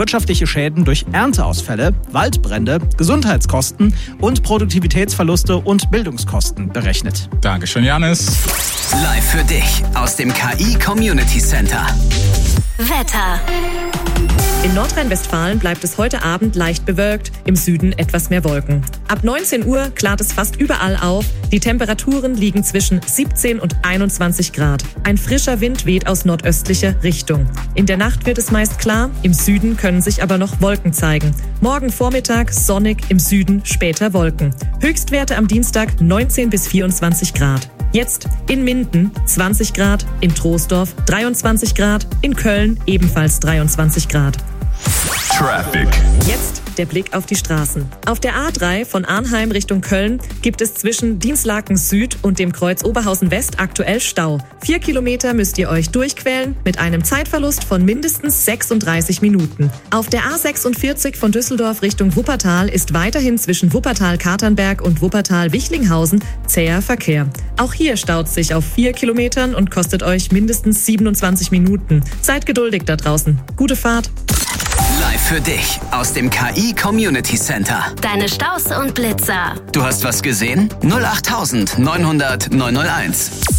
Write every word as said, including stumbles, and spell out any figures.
wirtschaftliche Schäden durch Ernteausfälle, Waldbrände, Gesundheitskosten und Produktivitätsverluste und Bildungskosten berechnet. Dankeschön, Janis. Live für dich aus dem K I Community Center. Wetter. In Nordrhein-Westfalen bleibt es heute Abend leicht bewölkt, im Süden etwas mehr Wolken. Ab neunzehn Uhr klart es fast überall auf. Die Temperaturen liegen zwischen siebzehn und einundzwanzig Grad. Ein frischer Wind weht aus nordöstlicher Richtung. In der Nacht wird es meist klar, im Süden können sich aber noch Wolken zeigen. Morgen Vormittag sonnig, im Süden später Wolken. Höchstwerte am Dienstag neunzehn bis vierundzwanzig Grad. Jetzt in Minden zwanzig Grad, in Troisdorf dreiundzwanzig Grad, in Köln ebenfalls dreiundzwanzig Grad. Traffic. Jetzt der Blick auf die Straßen. Auf der A drei von Arnheim Richtung Köln gibt es zwischen Dinslaken Süd und dem Kreuz Oberhausen West aktuell Stau. Vier Kilometer müsst ihr euch durchquälen mit einem Zeitverlust von mindestens sechsunddreißig Minuten. Auf der A sechsundvierzig von Düsseldorf Richtung Wuppertal ist weiterhin zwischen Wuppertal-Katernberg und Wuppertal-Wichlinghausen zäher Verkehr. Auch hier staut sich auf vier Kilometern und kostet euch mindestens siebenundzwanzig Minuten. Seid geduldig da draußen. Gute Fahrt. Live für dich aus dem K I Community Center. Deine Staus und Blitzer. Du hast was gesehen? null acht neunhundert neunhunderteins.